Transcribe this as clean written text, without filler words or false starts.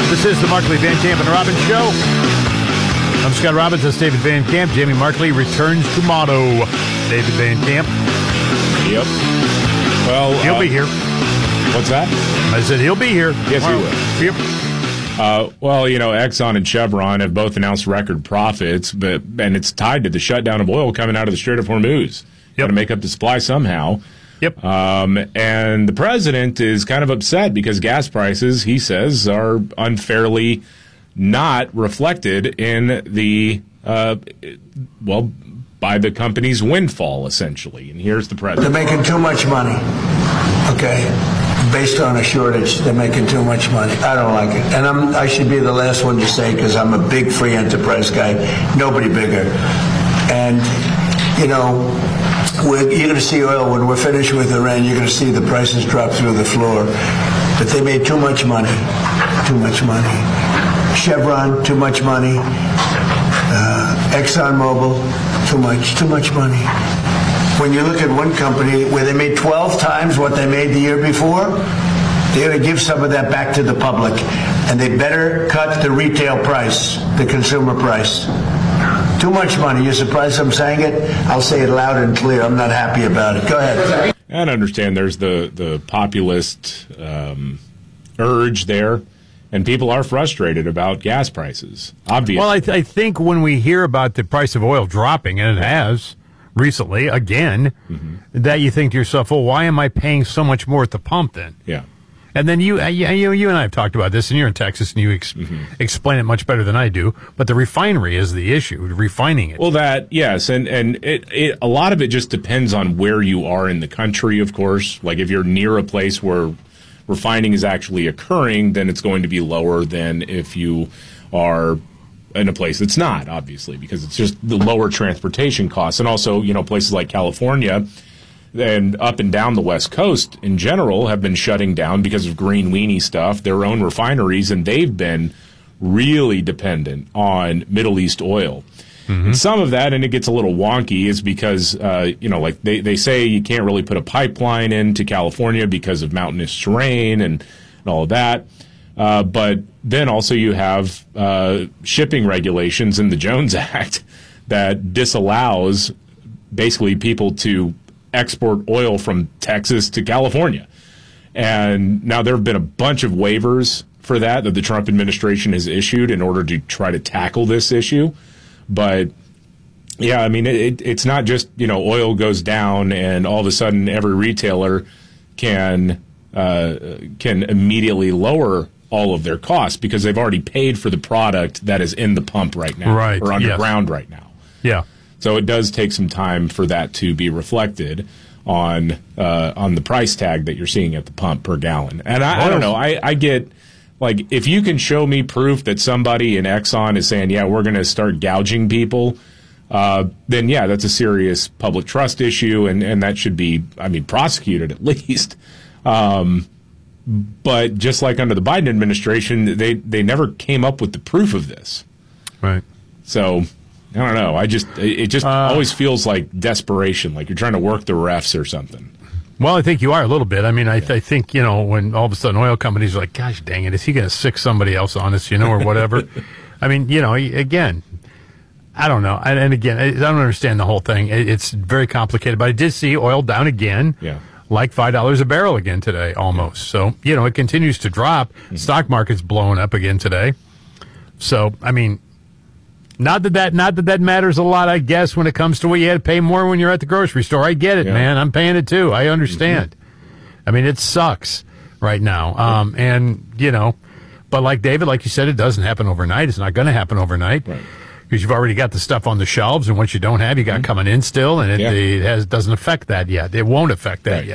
This is the Markley, Van Camp, and Robbins Show. I'm Scott Robbins. That's David Van Camp. Jamie Markley returns tomorrow. David Van Camp. Yep. Well, he'll be here. What's that? I said he'll be here. Yes, he will. Yep. Well, Exxon and Chevron have both announced record profits, and it's tied to the shutdown of oil coming out of the Strait of Hormuz. Got to make up the supply somehow. Yep. And the president is kind of upset because gas prices, he says, are unfairly not reflected in the, by the company's windfall, essentially. And here's the president. They're making too much money, okay? Based on a shortage, they're making too much money. I don't like it. And I should be the last one to say, because I'm a big free enterprise guy, nobody bigger. And, you're going to see oil when we're finished with Iran. You're going to see the prices drop through the floor. But they made too much money. Too much money. Chevron, too much money. ExxonMobil, too much money. When you look at one company where they made 12 times what they made the year before, they're going to give some of that back to the public. And they better cut the retail price, the consumer price. Too much money. You're surprised I'm saying it? I'll say it loud and clear. I'm not happy about it. Go ahead. And I understand there's the populist urge there, and people are frustrated about gas prices, obviously. Well, I think when we hear about the price of oil dropping, and it has recently, again, that you think to yourself, well, why am I paying so much more at the pump then? Yeah. And then you and I have talked about this, and you're in Texas, and you explain it much better than I do. But the refinery is the issue, refining it. Well, yes, and it a lot of it just depends on where you are in the country, of course. Like if you're near a place where refining is actually occurring, then it's going to be lower than if you are in a place that's not, obviously, because it's just the lower transportation costs. And also, places like California and up and down the West Coast in general have been shutting down because of green weenie stuff, their own refineries, and they've been really dependent on Middle East oil. And some of that, and it gets a little wonky, is because, like they say you can't really put a pipeline into California because of mountainous terrain and all of that. But then also you have shipping regulations in the Jones Act that disallows basically people to export oil from Texas to California. And now there have been a bunch of waivers for that the Trump administration has issued in order to try to tackle this issue. But, yeah, I mean, it's not just, oil goes down and all of a sudden every retailer can immediately lower all of their costs because they've already paid for the product that is in the pump right now or underground right now. Yeah. So it does take some time for that to be reflected on the price tag that you're seeing at the pump per gallon. And I don't know. I get, like, if you can show me proof that somebody in Exxon is saying, yeah, we're going to start gouging people, then, yeah, that's a serious public trust issue, and that should be, prosecuted at least. But just like under the Biden administration, they never came up with the proof of this. Right. So I don't know. It just always feels like desperation, like you're trying to work the refs or something. Well, I think you are a little bit. I mean, I think, when all of a sudden oil companies are like, gosh dang it, is he going to sick somebody else on us, or whatever? I mean, again, I don't know. And again, I don't understand the whole thing. It's very complicated. But I did see oil down again. Yeah. Like $5 a barrel again today, almost. So, it continues to drop. Stock market's blowing up again today. So, I mean, not that matters a lot, I guess, when it comes to what you had to pay more when you're at the grocery store. I get it, man. I'm paying it too. I understand. I mean, it sucks right now. But like David, like you said, it doesn't happen overnight. It's not going to happen overnight. Right. Because you've already got the stuff on the shelves, and what you don't have, you got coming in still, and it doesn't affect that yet. It won't affect that yet.